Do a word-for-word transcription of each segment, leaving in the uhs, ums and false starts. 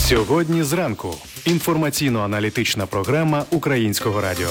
Сьогодні зранку. Інформаційно-аналітична програма Українського радіо.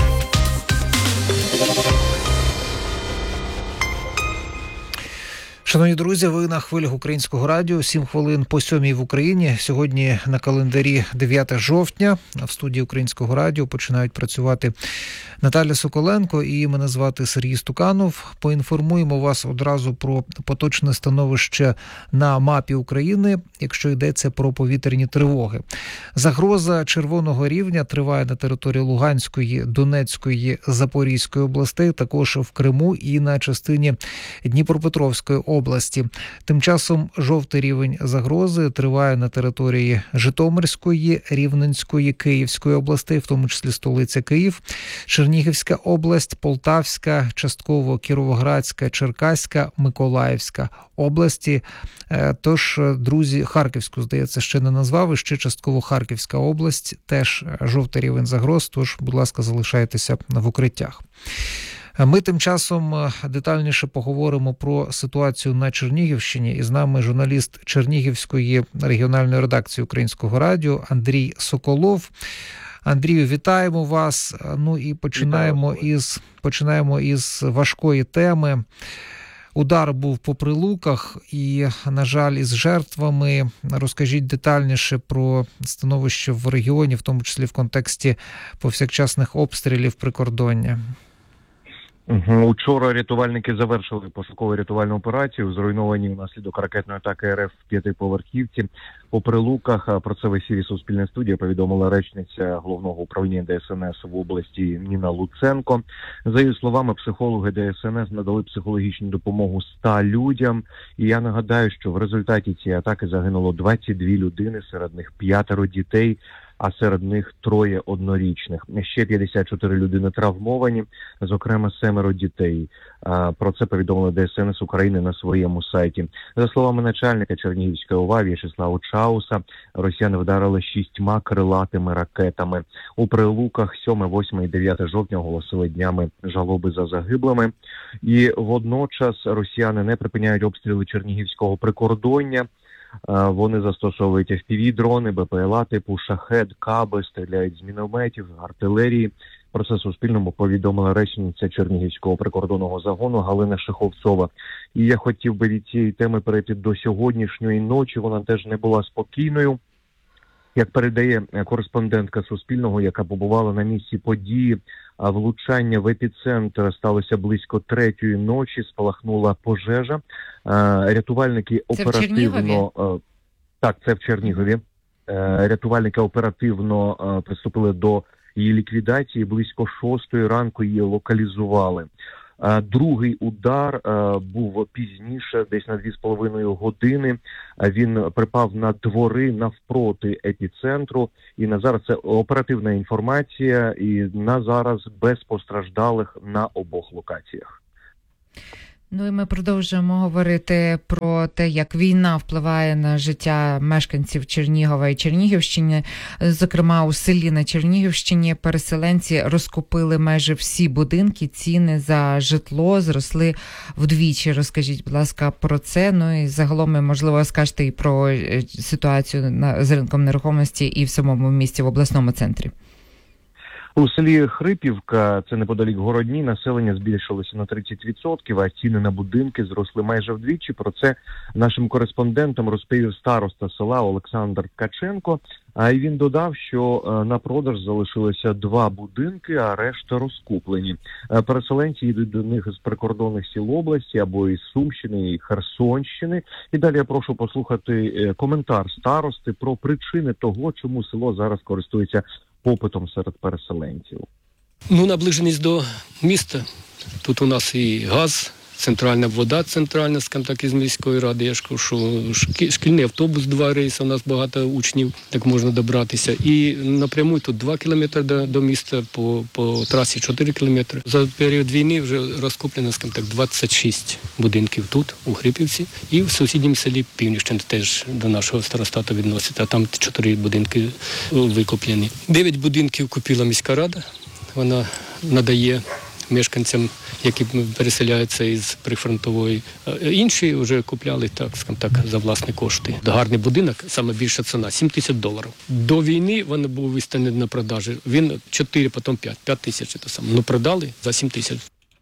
Шановні друзі, ви на хвилях Українського радіо. Сім хвилин по сьомій в Україні. Сьогодні на календарі дев'яте жовтня. В студії Українського радіо починають працювати Наталя Соколенко і мене звати Сергій Стуканов. Поінформуємо вас одразу про поточне становище на мапі України, якщо йдеться про повітряні тривоги. Загроза червоного рівня триває на території Луганської, Донецької, Запорізької областей, також в Криму і на частині Дніпропетровської області. Тим часом жовтий рівень загрози триває на території Житомирської, Рівненської, Київської областей, в тому числі столиця Київ, Чернігівська область, Полтавська, частково Кіровоградська, Черкаська, Миколаївська області. Тож, друзі, Харківську, здається, ще не назвав, і ще частково Харківська область, теж жовтий рівень загроз, тож, будь ласка, залишайтеся в укриттях. Ми тим часом детальніше поговоримо про ситуацію на Чернігівщині. І з нами журналіст Чернігівської регіональної редакції Українського радіо Андрій Соколов. Андрію, вітаємо вас. Ну і починаємо із, починаємо із важкої теми. Удар був по Прилуках і, на жаль, із жертвами. Розкажіть детальніше про становище в регіоні, в тому числі в контексті повсякчасних обстрілів прикордоння. Учора рятувальники завершили пошукову рятувальну операцію, зруйновані внаслідок ракетної атаки РФ в п'ятиповерхівці. По Прилуках, про це в ефірі Суспільне студія повідомила речниця Головного управління ДСНС в області Ніна Луценко. За її словами, психологи ДСНС надали психологічну допомогу ста людям. І я нагадаю, що в результаті цієї атаки загинуло двадцять дві людини, серед них п'ятеро дітей, а серед них троє однорічних. Ще п'ятдесят чотири людини травмовані, зокрема семеро дітей. Про це повідомили ДСНС України на своєму сайті. За словами начальника Чернігівської ОВА В'ячеслава Чауса, росіяни вдарили шістьма крилатими ракетами. У Прилуках сьоме, восьме і дев'яте жовтня оголосили днями жалоби за загиблими. І водночас росіяни не припиняють обстріли Чернігівського прикордоння. Вони застосовують еф пі ві-дрони, бе пе ел а типу «Шахед», «Каби», стріляють з мінометів, артилерії. Про це Суспільному повідомила речниця Чернігівського прикордонного загону Галина Шеховцова. І я хотів би від цієї теми перейти до сьогоднішньої ночі. Вона теж не була спокійною. Як передає кореспондентка Суспільного, яка побувала на місці події, влучання в епіцентр сталося близько третьої ночі, спалахнула пожежа. Рятувальники це оперативно... В так, це в Чернігові. Рятувальники оперативно приступили до її ліквідації. Близько шостої ранку її локалізували. Другий удар був пізніше, десь на дві з половиною години. Він припав на двори навпроти епіцентру. І на зараз це оперативна інформація. І на зараз без постраждалих на обох локаціях. Ну і ми продовжуємо говорити про те, як війна впливає на життя мешканців Чернігова і Чернігівщини. Зокрема, у селі на Чернігівщині переселенці розкупили майже всі будинки, ціни за житло зросли вдвічі. Розкажіть, будь ласка, про це. Ну і загалом, можливо, скажете і про ситуацію на, з ринком нерухомості і в самому місті, в обласному центрі. У селі Хрипівка, це неподалік Городні, населення збільшилося на тридцять відсотків, а ціни на будинки зросли майже вдвічі. Про це нашим кореспондентам розповів староста села Олександр Ткаченко. А й він додав, що на продаж залишилося два будинки, а решта розкуплені. Переселенці йдуть до них з прикордонних сіл області або із Сумщини і Херсонщини. І далі я прошу послухати коментар старости про причини того, чому село зараз користується попитом серед переселенців. Ну, наближеність до міста. Тут у нас і газ, центральна вода, центральна, скажімо так, із міської ради. Я ж кажу, що шкільний автобус, два рейси, у нас багато учнів, так можна добратися. І напряму тут два кілометри до, до міста, по, по трасі чотири кілометри. За період війни вже розкуплено, скажімо так, двадцять шість будинків тут, у Хрипівці. І в сусідньому селі Північне теж до нашого старостату відноситься. Там чотири будинки викуплені. Дев'ять будинків купила міська рада. Вона надає мешканцям, які переселяються із прифронтової. Інші вже купляли, так, скажімо так, за власні кошти. Гарний будинок, саме більша ціна – сім тисяч доларів. До війни він був виставлений на продажі. Він чотири, потім п'ять. п'ять тисяч це саме. Ну, продали за сім тисяч.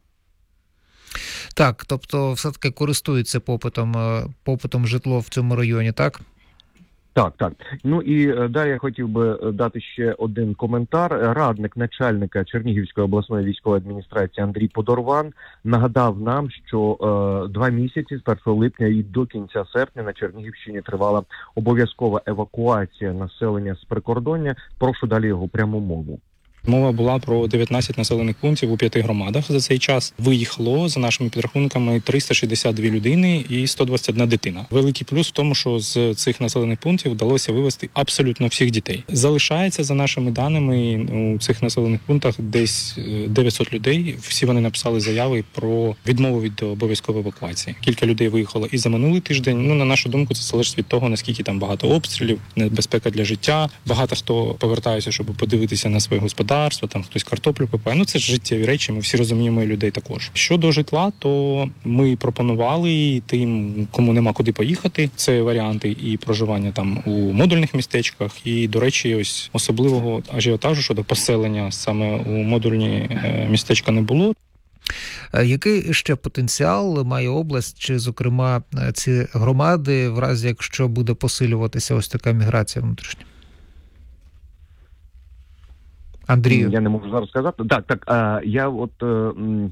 Так, тобто все-таки користується попитом, попитом житло в цьому районі, так? Так, так. Ну і далі я хотів би дати ще один коментар. Радник начальника Чернігівської обласної військової адміністрації Андрій Подорван нагадав нам, що е, два місяці з першого липня і до кінця серпня на Чернігівщині тривала обов'язкова евакуація населення з прикордоння. Прошу далі його пряму мову. Мова була про дев'ятнадцять населених пунктів у п'яти громадах. За цей час виїхало, за нашими підрахунками, триста шістдесят дві людини і сто двадцять одна дитина. Великий плюс в тому, що з цих населених пунктів вдалося вивезти абсолютно всіх дітей. Залишається, за нашими даними, у цих населених пунктах десь дев'ятсот людей. Всі вони написали заяви про відмову від обов'язкової евакуації. Кілька людей виїхало і за минулий тиждень. Ну, на нашу думку, це залежить від того, наскільки там багато обстрілів, небезпека для життя. Багато хто повертається, щоб подивитися на своє господарство. Там хтось картоплю копає. Ну, це ж життєві речі, ми всі розуміємо, і людей також. Щодо житла, то ми пропонували тим, кому нема куди поїхати, це варіанти і проживання там у модульних містечках, і, до речі, ось особливого ажіотажу щодо поселення саме у модульні містечка не було. Який ще потенціал має область, чи, зокрема, ці громади, в разі, якщо буде посилюватися ось така міграція внутрішня? Андрію. Я не можу зараз сказати. Так, так, а, я от... М-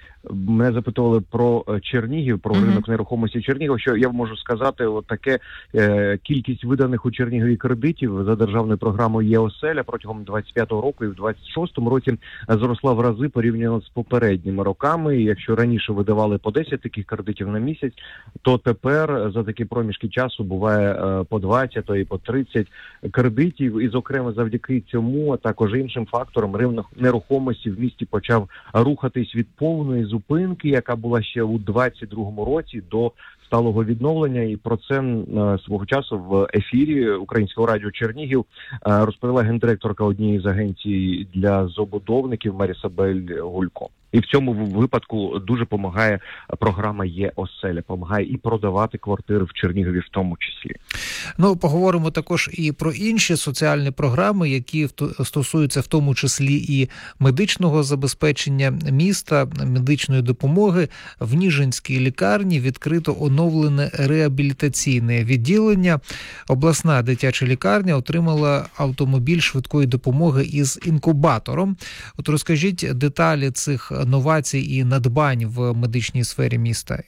Мене запитували про Чернігів, про uh-huh. ринок нерухомості Чернігова, що я можу сказати, от таке е, кількість виданих у Чернігові кредитів за державною програмою «Є-оселя» протягом двадцять п'ятого року і в двадцять шостому році зросла в рази порівняно з попередніми роками. І якщо раніше видавали по десять таких кредитів на місяць, то тепер за такі проміжки часу буває е, по двадцять, то і по тридцять кредитів. І, зокрема, завдяки цьому, а також іншим факторам, ринок нерухомості в місті почав рухатись від повної зупинки, яка була ще у двадцять другому році, до сталого відновлення. І про це е, свого часу в ефірі Українського радіо Чернігів е, розповіла гендиректорка однієї з агенцій для забудовників Марісабель Гулько. І в цьому випадку дуже допомагає програма «Є-оселя», допомагає і продавати квартири в Чернігові в тому числі. Ну, поговоримо також і про інші соціальні програми, які стосуються в тому числі і медичного забезпечення міста, медичної допомоги. В Ніжинській лікарні відкрито оновлене реабілітаційне відділення. Обласна дитяча лікарня отримала автомобіль швидкої допомоги із інкубатором. От розкажіть деталі цих новацій і надбань в медичній сфері міста.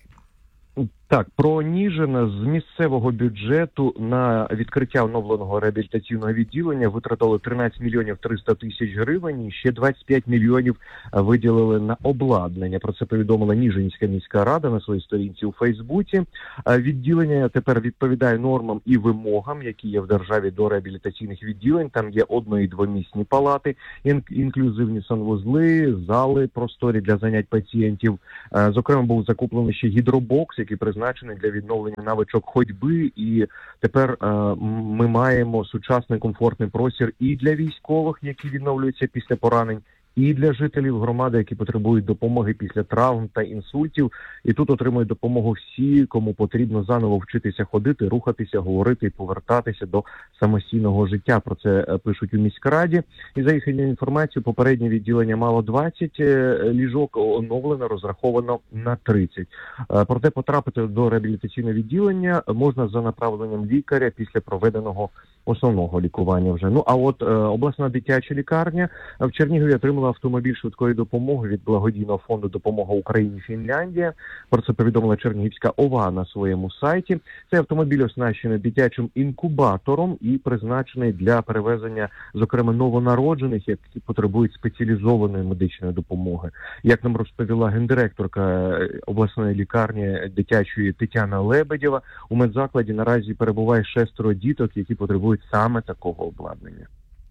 Так, про Ніжин з місцевого бюджету на відкриття оновленого реабілітаційного відділення витратили тринадцять мільйонів триста тисяч гривень і ще двадцять п'ять мільйонів виділили на обладнання. Про це повідомила Ніжинська міська рада на своїй сторінці у Фейсбуці. Відділення тепер відповідає нормам і вимогам, які є в державі до реабілітаційних відділень. Там є одно- і двомісні палати, інклюзивні санвузли, зали, просторі для занять пацієнтів. Зокрема, був закуплений ще гідробокс, який призначений для відновлення навичок ходьби, і тепер е, ми маємо сучасний комфортний простір і для військових, які відновлюються після поранень, і для жителів громади, які потребують допомоги після травм та інсультів. І тут отримують допомогу всі, кому потрібно заново вчитися ходити, рухатися, говорити і повертатися до самостійного життя. Про це пишуть у міськраді. І за їхньою інформацією, попереднє відділення мало двадцять ліжок, оновлено, розраховано на тридцять. Проте потрапити до реабілітаційного відділення можна за направленням лікаря після проведеного основного лікування вже. Ну, а от е, обласна дитяча лікарня в Чернігові отримала автомобіль швидкої допомоги від благодійного фонду «Допомога Україні Фінляндія». Про це повідомила Чернігівська ОВА на своєму сайті. Цей автомобіль оснащений дитячим інкубатором і призначений для перевезення, зокрема, новонароджених, які потребують спеціалізованої медичної допомоги. Як нам розповіла гендиректорка обласної лікарні дитячої Тетяна Лебедєва, у медзакладі наразі перебуває шестеро діток, які потребують саме такого обладнання.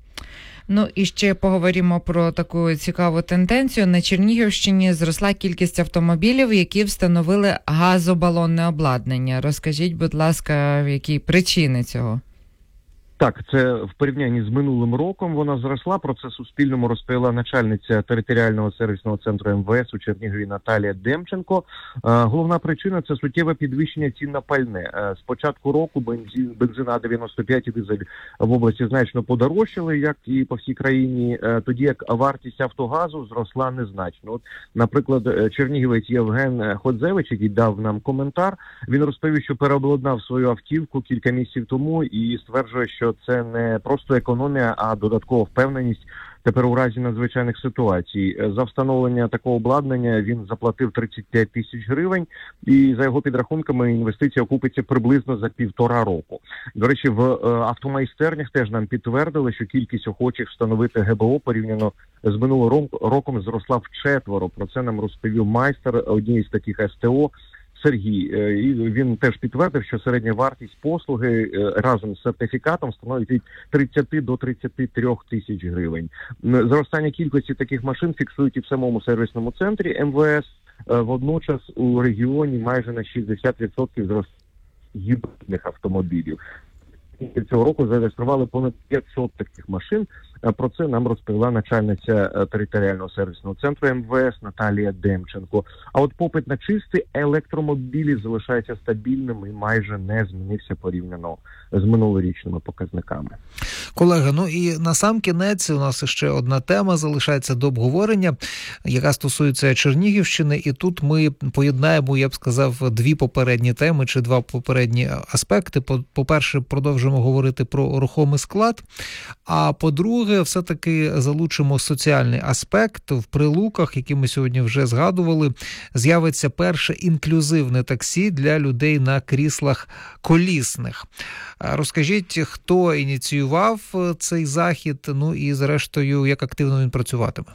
Ну і ще поговоримо про таку цікаву тенденцію. На Чернігівщині зросла кількість автомобілів, які встановили газобалонне обладнання. Розкажіть, будь ласка, які причини цього? Так, це в порівнянні з минулим роком вона зросла. Про це Суспільному розповіла начальниця територіального сервісного центру ем ве ес у Чернігові Наталія Демченко. Головна причина – це суттєве підвищення цін на пальне. З початку року бензин, бензин А дев'яносто п'ять і дизель в області значно подорожчали, як і по всій країні, тоді як вартість Автогазу зросла незначно. От, наприклад, чернігівець Євген Ходзевич, який дав нам коментар, він розповів, що переобладнав свою автівку кілька місяців тому і стверджує, що це не просто економія, а додаткова впевненість тепер у разі надзвичайних ситуацій. За встановлення такого обладнання він заплатив тридцять п'ять тисяч гривень, і за його підрахунками інвестиція окупиться приблизно за півтора року. До речі, в автомайстернях теж нам підтвердили, що кількість охочих встановити ге бе о порівняно з минулим роком зросла вчетверо. Про це нам розповів майстер однієї з таких ес те о Сергій. І він теж підтвердив, що середня вартість послуги разом з сертифікатом становить від тридцяти до тридцяти трьох тисяч гривень. Зростання кількості таких машин фіксують і в самому сервісному центрі ем ве ес. Водночас у регіоні майже на шістдесят відсотків зростання гібридних автомобілів. Цього року зареєстрували понад п'ятсот таких машин. Про це нам розповіла начальниця територіального сервісного центру ем ве ес Наталія Демченко. А от попит на чисті електромобілі залишається стабільним і майже не змінився порівняно з минулорічними показниками. Колега, ну і на сам кінець у нас ще одна тема залишається до обговорення, яка стосується Чернігівщини. І тут ми поєднаємо, я б сказав, дві попередні теми чи два попередні аспекти. По-перше, продовжимо говорити про рухомий склад, а по-друге, все-таки залучимо соціальний аспект. В Прилуках, які ми сьогодні вже згадували, з'явиться перше інклюзивне таксі для людей на кріслах колісних. Розкажіть, хто ініціював цей захід, ну і зрештою, як активно він працюватиме?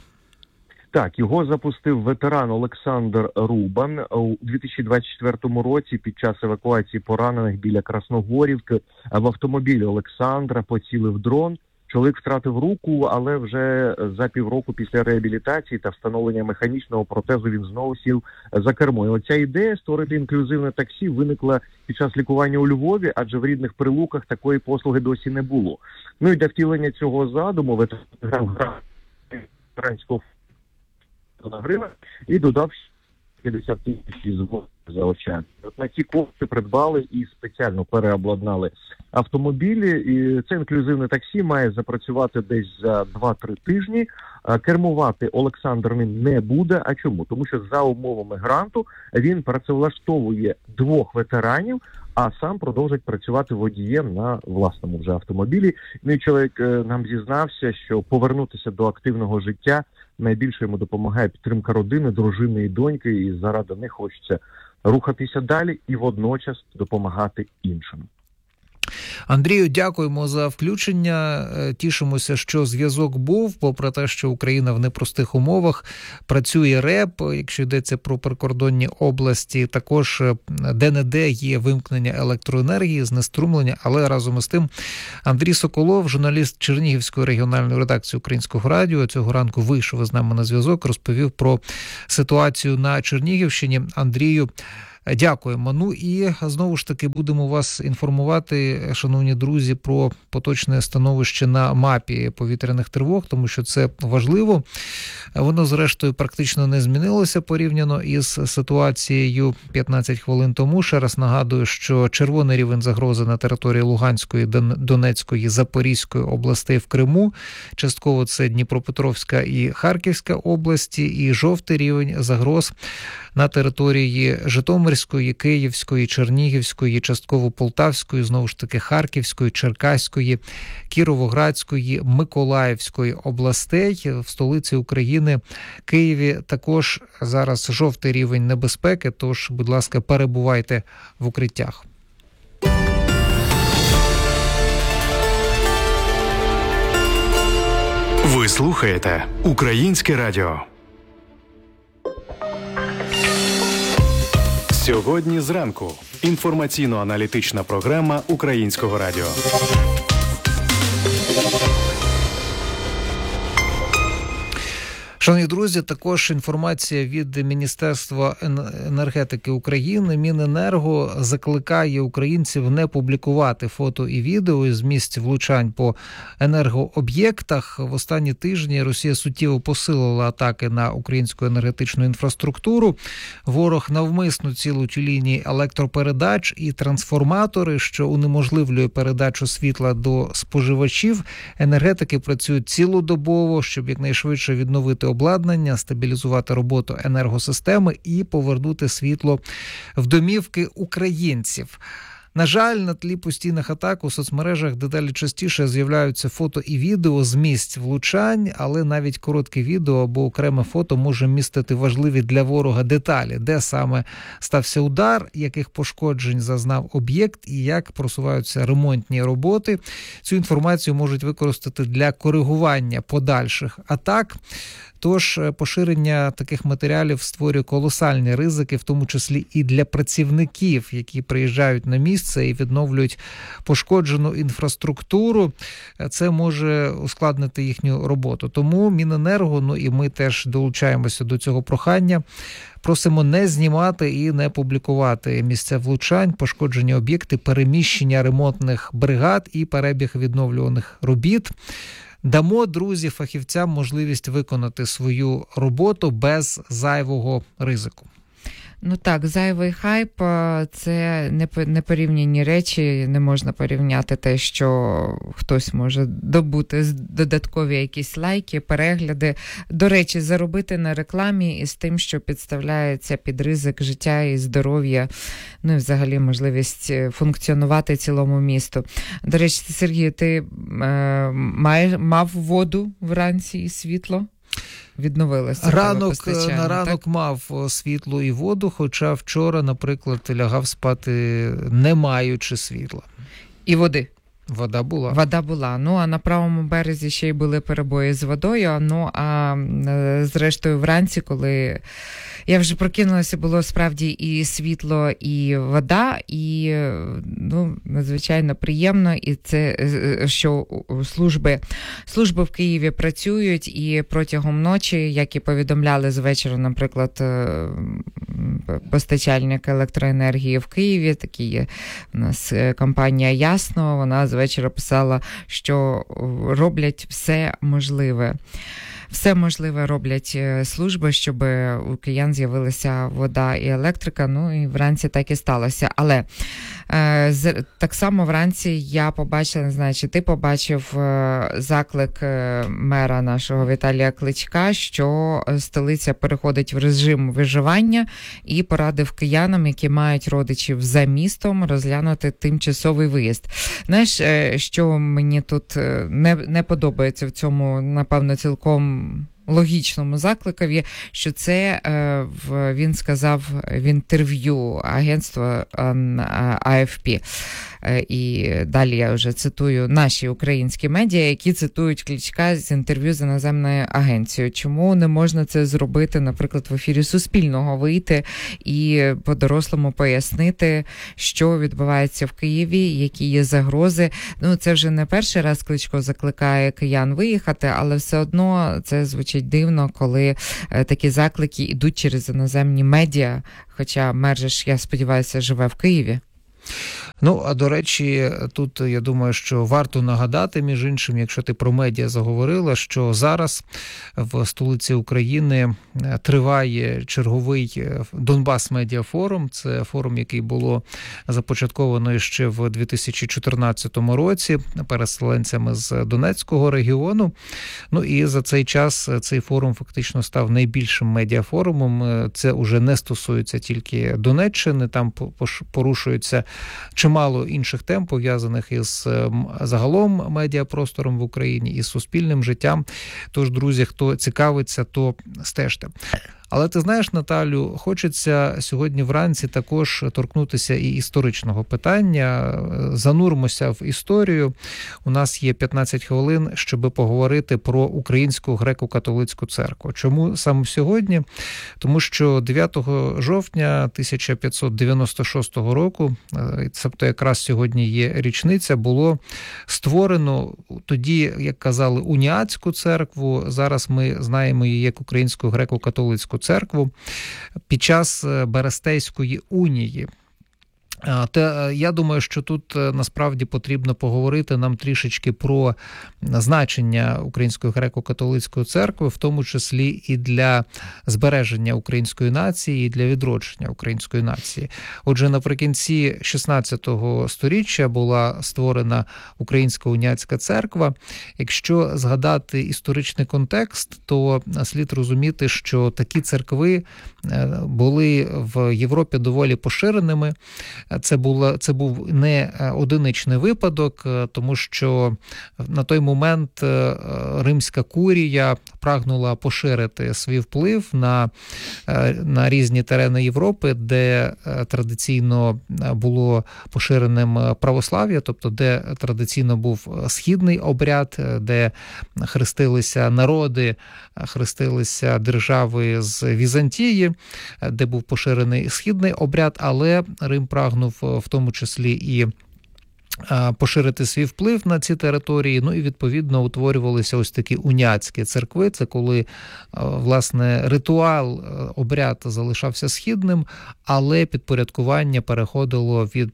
Так, його запустив ветеран Олександр Рубан. У дві тисячі двадцять четвертому році під час евакуації поранених біля Красногорівки в автомобілі Олександра поцілив дрон. Чоловік втратив руку, але вже за півроку після реабілітації та встановлення механічного протезу він знову сів за кермо. І оця ідея створити інклюзивне таксі виникла під час лікування у Львові, адже в рідних Прилуках такої послуги досі не було. Ну і для втілення цього задуму ветеран ветеранського гривень і додав п'ятдесят тисяч за очами. От на ці кошти придбали і спеціально переобладнали автомобілі. І це інклюзивне таксі має запрацювати десь за два-три тижні. Кермувати Олександр ним не буде. А чому? Тому що за умовами гранту він працевлаштовує двох ветеранів, а сам продовжить працювати водієм на власному вже автомобілі. Ну і чоловік нам зізнався, що повернутися до активного життя найбільше йому допомагає підтримка родини, дружини і доньки, і заради них хочеться рухатися далі і водночас допомагати іншим. Андрію, дякуємо за включення. Тішимося, що зв'язок був, попри те, що Україна в непростих умовах. Працює РЕП, якщо йдеться про прикордонні області. Також де-не-де є вимкнення електроенергії, знеструмлення, але разом із тим Андрій Соколов, журналіст Чернігівської регіональної редакції Українського радіо, цього ранку вийшов із нами на зв'язок, розповів про ситуацію на Чернігівщині. Андрію, дякуємо. Ну і знову ж таки будемо вас інформувати, шановні друзі, про поточне становище на мапі повітряних тривог, тому що це важливо. Воно, зрештою, практично не змінилося порівняно із ситуацією п'ятнадцять хвилин тому. Ще раз нагадую, що червоний рівень загрози на території Луганської, Донецької, Запорізької областей в Криму. Частково це Дніпропетровська і Харківська області. І жовтий рівень загроз на території Житомирської, Київської, Чернігівської, частково Полтавської, знову ж таки Харківської, Черкаської, Кіровоградської, Миколаївської областей. В столиці України, Києві, також зараз жовтий рівень небезпеки, тож, будь ласка, перебувайте в укриттях. Ви слухаєте Українське радіо. Сьогодні зранку. Інформаційно-аналітична програма Українського радіо. Шановні друзі, також інформація від Міністерства енергетики України. Міненерго закликає українців не публікувати фото і відео з місць влучань по енергооб'єктах. В останні тижні Росія суттєво посилила атаки на українську енергетичну інфраструктуру. Ворог навмисно цілить у лінії електропередач і трансформатори, що унеможливлює передачу світла до споживачів. Енергетики працюють цілодобово, щоб якнайшвидше відновити обладнання, стабілізувати роботу енергосистеми і повернути світло в домівки українців. На жаль, на тлі постійних атак у соцмережах дедалі частіше з'являються фото і відео з місць влучань, але навіть коротке відео або окреме фото може містити важливі для ворога деталі, де саме стався удар, яких пошкоджень зазнав об'єкт і як просуваються ремонтні роботи. Цю інформацію можуть використати для коригування подальших атак. Тож поширення таких матеріалів створює колосальні ризики, в тому числі і для працівників, які приїжджають на місце і відновлюють пошкоджену інфраструктуру. Це може ускладнити їхню роботу. Тому Міненерго, ну і ми теж долучаємося до цього прохання, просимо не знімати і не публікувати місця влучань, пошкоджені об'єкти, переміщення ремонтних бригад і перебіг відновлюваних робіт. Дамо, друзі, фахівцям можливість виконати свою роботу без зайвого ризику. Ну так, зайвий хайп – це непорівняні речі, не можна порівняти те, що хтось може добути додаткові якісь лайки, перегляди. До речі, заробити на рекламі із тим, що підставляється під ризик життя і здоров'я, ну і взагалі можливість функціонувати цілому місту. До речі, Сергій, ти е, має, мав воду вранці і світло? Відновилося ранок на ранок так? Мав світло і воду, хоча вчора, наприклад, лягав спати не маючи світла. І води. Вода була. Вода була. Ну, а на правому березі ще й були перебої з водою. Ну, а зрештою вранці, коли я вже прокинулася, було справді і світло, і вода, і, ну, надзвичайно приємно. І це, що служби, служби в Києві працюють, і протягом ночі, як і повідомляли з вечора, наприклад, постачальник електроенергії в Києві, такі є у нас компанія «Ясно», вона з вечора писала, що роблять все можливе. Все можливе роблять служби, щоб у киян з'явилася вода і електрика, ну і вранці так і сталося. Але е, з, так само вранці я побачила, не знаю, чи ти побачив е, заклик е, мера нашого Віталія Кличка, що столиця переходить в режим виживання і порадив киянам, які мають родичів за містом, розглянути тимчасовий виїзд. Знаєш, е, що мені тут не, не подобається в цьому, напевно, цілком логічному закликові, що це е, в, він сказав в інтерв'ю агентства А Еф Пі. Е, і далі я вже цитую наші українські медіа, які цитують Кличка з інтерв'ю з іноземною агенцією. Чому не можна це зробити, наприклад, в ефірі Суспільного, вийти і по-дорослому пояснити, що відбувається в Києві, які є загрози. Ну, це вже не перший раз Кличко закликає киян виїхати, але все одно це звучить дивно, коли е, такі заклики йдуть через іноземні медіа, хоча мер же ж, я сподіваюся, живе в Києві. Ну, а до речі, тут, я думаю, що варто нагадати, між іншим, якщо ти про медіа заговорила, що зараз в столиці України триває черговий Донбас Медіафорум. Це форум, який було започатковано ще в дві тисячі чотирнадцятому році переселенцями з Донецького регіону. Ну і за цей час цей форум фактично став найбільшим медіафорумом. Це уже не стосується тільки Донеччини, там порушуються чимало інших тем, пов'язаних із загалом медіапростором в Україні, із суспільним життям. Тож, друзі, хто цікавиться, то стежте. Але ти знаєш, Наталю, хочеться сьогодні вранці також торкнутися і історичного питання. Занурмося в історію. У нас є п'ятнадцять хвилин, щоб поговорити про Українську греко-католицьку церкву. Чому саме сьогодні? Тому що дев'ятого жовтня тисяча п'ятсот дев'яносто шостого року, тобто якраз сьогодні є річниця, було створено тоді, як казали, уніатську церкву. Зараз ми знаємо її як Українську греко-католицьку церкву під час Берестейської унії. Те, я думаю, що тут насправді потрібно поговорити нам трішечки про значення Української греко-католицької церкви, в тому числі і для збереження української нації, і для відродження української нації. Отже, наприкінці шістнадцятого сторіччя була створена Українська уніатська церква. Якщо згадати історичний контекст, то слід розуміти, що такі церкви були в Європі доволі поширеними. Це було, це був не одиничний випадок, тому що на той момент римська курія прагнула поширити свій вплив на, на різні терени Європи, де традиційно було поширеним православ'я, тобто де традиційно був східний обряд, де хрестилися народи, хрестилися держави з Візантії, де був поширений східний обряд, але Рим прагнув в тому числі і поширити свій вплив на ці території, ну і відповідно утворювалися ось такі уніатські церкви. Це коли, власне, ритуал, обряд залишався східним, але підпорядкування переходило від,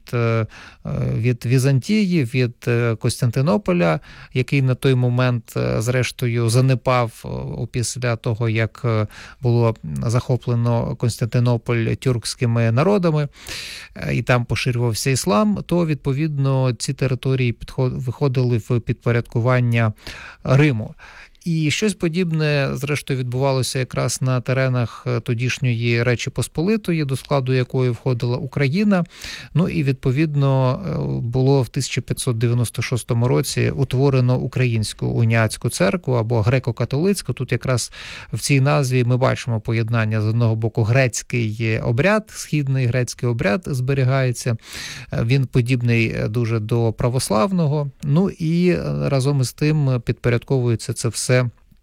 від Візантії, від Костянтинополя, який на той момент, зрештою, занепав після того, як було захоплено Константинополь тюркськими народами, і там поширювався іслам, то, відповідно, ці території виходили в підпорядкування Риму. І щось подібне, зрештою, відбувалося якраз на теренах тодішньої Речі Посполитої, до складу якої входила Україна. Ну і, відповідно, було в тисяча п'ятсот дев'яносто шостому році утворено Українську уніатську церкву або греко-католицьку. Тут якраз в цій назві ми бачимо поєднання з одного боку грецький обряд, східний грецький обряд зберігається. Він подібний дуже до православного. Ну і разом із тим підпорядковується це все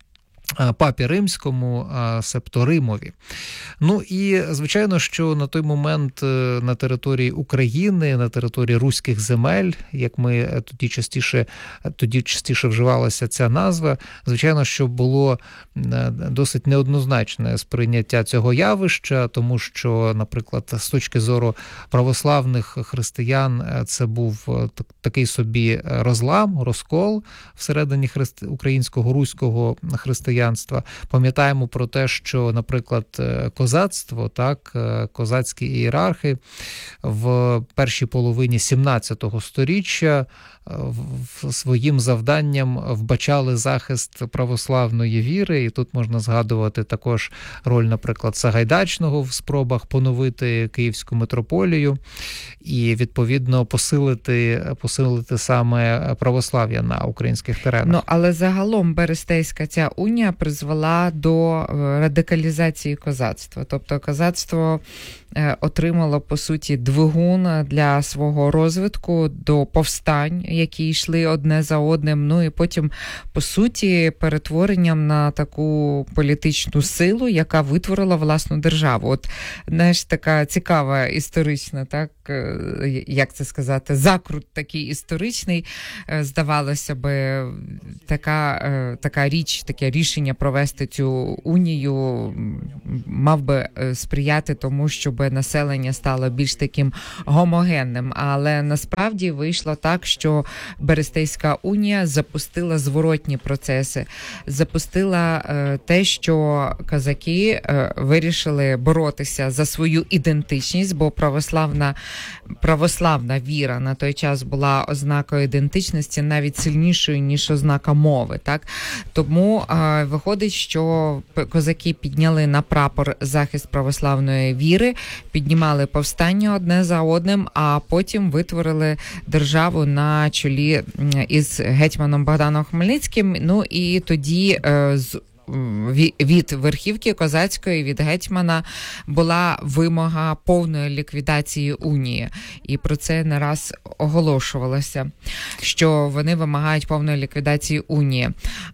Папі Римському, себто Римові. Ну і, звичайно, що на той момент на території України, на території руських земель, як ми тоді частіше, тоді частіше вживалася ця назва, звичайно, що було досить неоднозначне сприйняття цього явища, тому що, наприклад, з точки зору православних християн це був такий собі розлам, розкол всередині христи... українського, руського християнства. Пам'ятаємо про те, що, наприклад, козацтво, так, козацькі ієрархи в першій половині сімнадцятого сторіччя своїм завданням вбачали захист православної віри, і тут можна згадувати також роль, наприклад, Сагайдачного в спробах поновити Київську митрополію і, відповідно, посилити, посилити саме православ'я на українських теренах. Ну, але загалом Берестейська ця унія призвела до радикалізації козацтва. Тобто козацтво отримало, по суті, двигун для свого розвитку, до повстань, які йшли одне за одним, ну і потім, по суті, перетворенням на таку політичну силу, яка витворила власну державу. От, знаєш, така цікава історична, так, як це сказати, закрут такий історичний, здавалося би, така, така річ, таке рішення провести цю унію мав би сприяти тому, щоб населення стало більш таким гомогенним. Але насправді вийшло так, що Берестейська унія запустила зворотні процеси. Запустила е, те, що козаки е, вирішили боротися за свою ідентичність, бо православна, православна віра на той час була ознакою ідентичності навіть сильнішою, ніж ознака мови. Так? Тому е, виходить, що козаки підняли на прапор захист православної віри, піднімали повстання одне за одним, а потім витворили державу на чолі із гетьманом Богданом Хмельницьким. Ну і тоді з від верхівки козацької, від гетьмана була вимога повної ліквідації унії. І про це не раз оголошувалося, що вони вимагають повної ліквідації унії.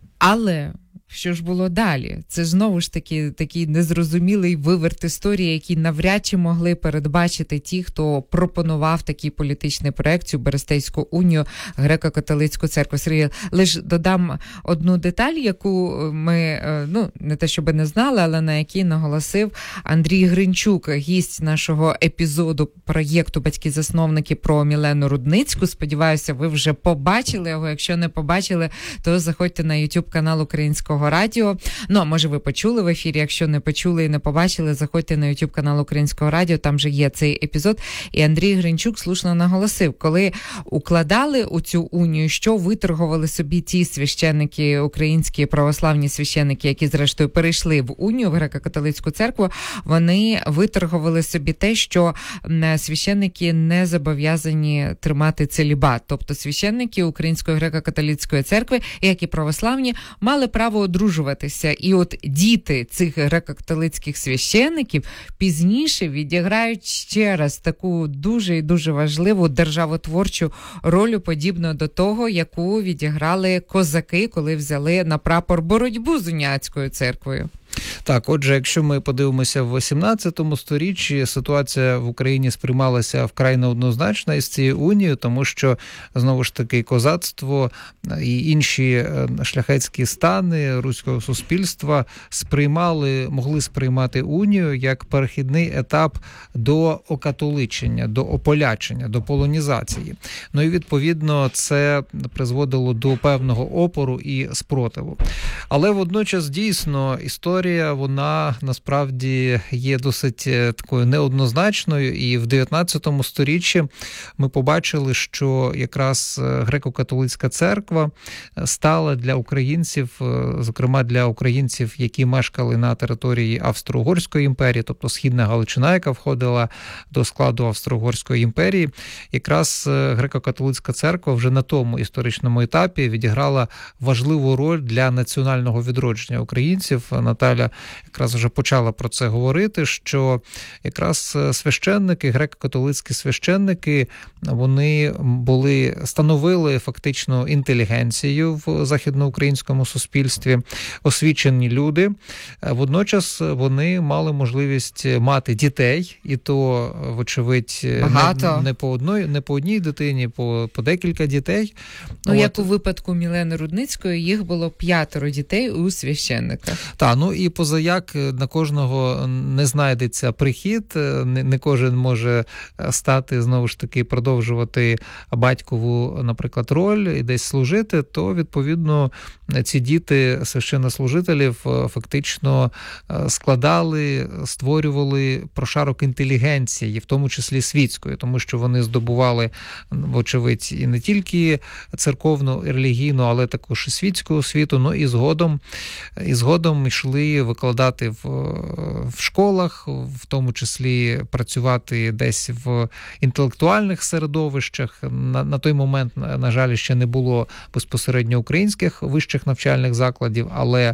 Але що ж було далі? Це знову ж таки такий незрозумілий виверт історії, який навряд чи могли передбачити ті, хто пропонував такий політичний проект, цю Берестейську унію, греко-католицьку церкву. Сергій, лише додам одну деталь, яку ми, ну, не те щоб не знали, але на якій наголосив Андрій Гринчук, гість нашого епізоду проєкту «Батьки-засновники» про Мілену Рудницьку. Сподіваюся, ви вже побачили його. Якщо не побачили, то заходьте на YouTube канал Українського радіо. Ну, а може ви почули в ефірі, якщо не почули і не побачили, заходьте на YouTube канал Українського радіо, там же є цей епізод. І Андрій Гринчук слушно наголосив, коли укладали у цю унію, що виторгували собі ті священники, українські православні священники, які зрештою перейшли в унію, в греко-католицьку церкву, вони виторгували собі те, що священники не зобов'язані тримати целібат. Тобто священники Української греко-католицької церкви, як і православні, мали право одружуватися. І от діти цих греко-католицьких священників пізніше відіграють ще раз таку дуже і дуже важливу державотворчу роль, подібно до того, яку відіграли козаки, коли взяли на прапор боротьбу з уніатською церквою. Так, отже, якщо ми подивимося в вісімнадцятому сторіччі, ситуація в Україні сприймалася вкрай неоднозначно із цією унією, тому що, знову ж таки, козацтво і інші шляхетські стани руського суспільства сприймали, могли сприймати унію як перехідний етап до окатоличення, до ополячення, до полонізації. Ну і, відповідно, це призводило до певного опору і спротиву. Але водночас, дійсно, історія Історія, вона насправді є досить такою неоднозначною, і в дев'ятнадцятому сторіччі ми побачили, що якраз греко-католицька церква стала для українців, зокрема для українців, які мешкали на території Австро-Угорської імперії, тобто Східна Галичина, яка входила до складу Австро-Угорської імперії, якраз греко-католицька церква вже на тому історичному етапі відіграла важливу роль для національного відродження українців. Наталя якраз вже почала про це говорити, що якраз священники, греко-католицькі священники, вони були, становили фактично інтелігенцію в західноукраїнському суспільстві, освічені люди. Водночас вони мали можливість мати дітей, і то, вочевидь, не, не по одній, не по одній дитині, по, по декілька дітей. Ну, От. Як у випадку Мілени Рудницької, їх було п'ятеро дітей у священника. Так, ну і позаяк на кожного не знайдеться прихід, не, не кожен може стати, знову ж таки, продовжувати батькову, наприклад, роль і десь служити, то, відповідно, ці діти священнослужителів фактично складали, створювали прошарок інтелігенції, в тому числі світської, тому що вони здобували, вочевидь, і не тільки церковну, релігійну, але також і світську освіту, ну і згодом, і згодом йшли викладати в, в школах, в тому числі працювати десь в інтелектуальних середовищах. На, на той момент, на жаль, ще не було безпосередньо українських вищих навчальних закладів, але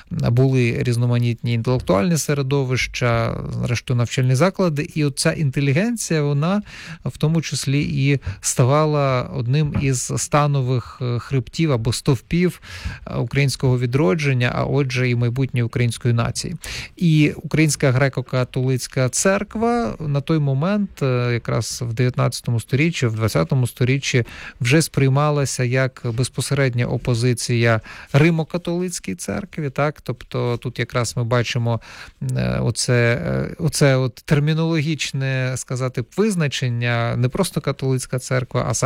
були різноманітні інтелектуальні середовища, зрештою навчальні заклади, і оця інтелігенція, вона в тому числі і ставала одним із станових хребтів або стовпів українського відродження, а отже і майбутньої української нації. І Українська греко-католицька церква на той момент, якраз в дев'ятнадцятому сторіччі, в двадцятому сторіччі, вже сприймалася як безпосередня опозиція Римо-католицькій церкві, так? Тобто тут якраз ми бачимо оце, оце от термінологічне, сказати, визначення, не просто католицька церква, а